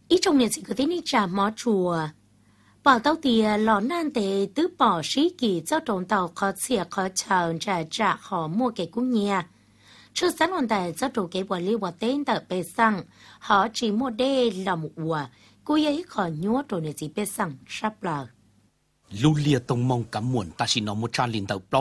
ít trong miền chỉ có thế này trả mó chùa bỏ tàu tìa lò nan tệ tứ bỏ sĩ kỳ cho trộn tàu khó xìa khó chờ trả khó mua cái cũng nhẹ trước sáng hoàn tại cho trộn cái bỏ liu bỏ tên tờ bê xăng họ chỉ mua đê lòng ủa cú ấy khó nhúa trộn để chỉ bê xăng sắp lờ lưu lia tông mong cảm muộn ta chỉ nói một trà liền tàu